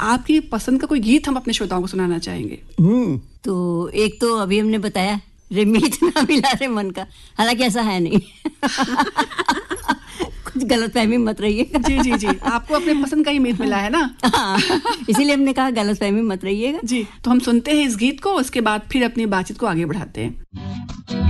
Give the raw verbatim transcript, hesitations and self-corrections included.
आपकी पसंद का कोई गीत हम अपने श्रोताओं को सुनाना चाहेंगे। हम्म तो एक तो अभी हमने बताया रे मीत ना मिला रे मन का, हालांकि ऐसा है नहीं। कुछ गलतफहमी मत रहिएगा। जी जी जी, आपको अपने पसंद का ही मीत मिला है ना। हाँ, इसीलिए हमने कहा गलतफहमी मत रहिएगा। जी, तो हम सुनते हैं इस गीत को, उसके बाद फिर अपनी बातचीत को आगे बढ़ाते हैं।